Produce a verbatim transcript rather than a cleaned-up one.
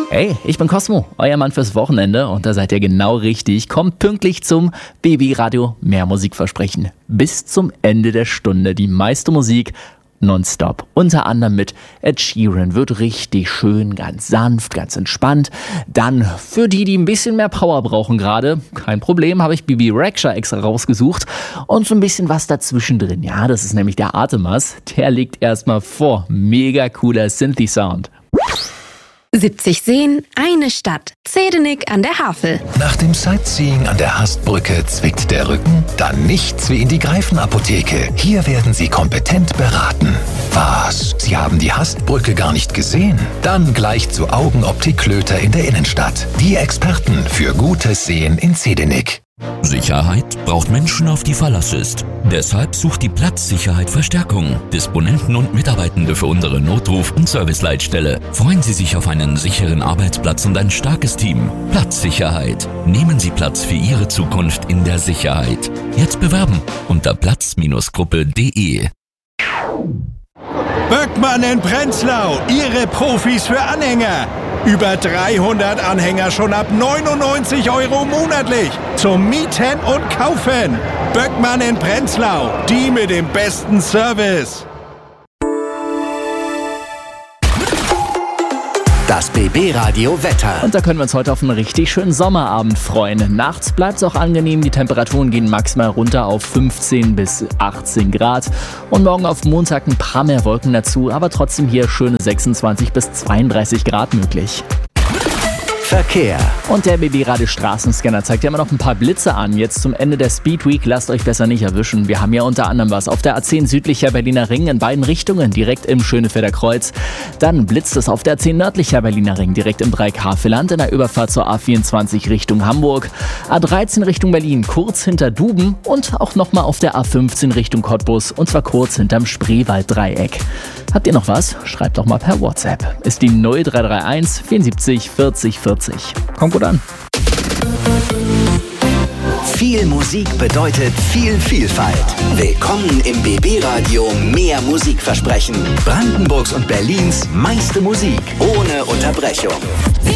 Hey, ich bin Cosmo, euer Mann fürs Wochenende und da seid ihr genau richtig. Kommt pünktlich zum B B Radio Mehr Musik versprechen. Bis zum Ende der Stunde die meiste Musik nonstop. Unter anderem mit Ed Sheeran, wird richtig schön, ganz sanft, ganz entspannt. Dann für die, die ein bisschen mehr Power brauchen gerade, kein Problem, habe ich Bibi Rexha extra rausgesucht. Und so ein bisschen was dazwischen drin. Ja, das ist nämlich der Artemas. Der liegt erstmal vor. Mega cooler Synthi-Sound. siebzig Seen, eine Stadt. Zedenik an der Havel. Nach dem Sightseeing an der Hastbrücke zwickt der Rücken? Dann nichts wie in die Greifenapotheke. Hier werden Sie kompetent beraten. Was? Sie haben die Hastbrücke gar nicht gesehen? Dann gleich zu Augenoptik Klöter in der Innenstadt. Die Experten für gutes Sehen in Zedenik. Sicherheit braucht Menschen, auf die Verlass ist. Deshalb sucht die Platzsicherheit Verstärkung. Disponenten und Mitarbeitende für unsere Notruf- und Serviceleitstelle. Freuen Sie sich auf einen sicheren Arbeitsplatz und ein starkes Team. Platzsicherheit. Nehmen Sie Platz für Ihre Zukunft in der Sicherheit. Jetzt bewerben unter platz Gruppe punkt de. Böckmann in Prenzlau, Ihre Profis für Anhänger. Über dreihundert Anhänger schon ab neunundneunzig Euro monatlich. Zum Mieten und Kaufen. Böckmann in Prenzlau, die mit dem besten Service. Das B B Radio Wetter. Und da können wir uns heute auf einen richtig schönen Sommerabend freuen. Nachts bleibt es auch angenehm, die Temperaturen gehen maximal runter auf fünfzehn bis achtzehn Grad. Und morgen auf Montag ein paar mehr Wolken dazu, aber trotzdem hier schöne sechsundzwanzig bis zweiunddreißig Grad möglich. Verkehr. Und der B B Radio Straßenscanner zeigt ja immer noch ein paar Blitze an. Jetzt zum Ende der Speed Week, lasst euch besser nicht erwischen. Wir haben ja unter anderem was auf der A zehn südlicher Berliner Ring in beiden Richtungen, direkt im Schönefelder Kreuz. Dann blitzt es auf der A zehn nördlicher Berliner Ring, direkt im Dreieck-Havelland in der Überfahrt zur A vierundzwanzig Richtung Hamburg. A dreizehn Richtung Berlin, kurz hinter Duben und auch nochmal auf der A fünfzehn Richtung Cottbus und zwar kurz hinterm Spreewald-Dreieck. Habt ihr noch was? Schreibt doch mal per WhatsApp. Ist die null drei drei eins vierundsiebzig vierzig vierzig. Kommt gut an. Viel Musik bedeutet viel Vielfalt. Willkommen im B B Radio Mehr Musik versprechen. Brandenburgs und Berlins meiste Musik ohne Unterbrechung.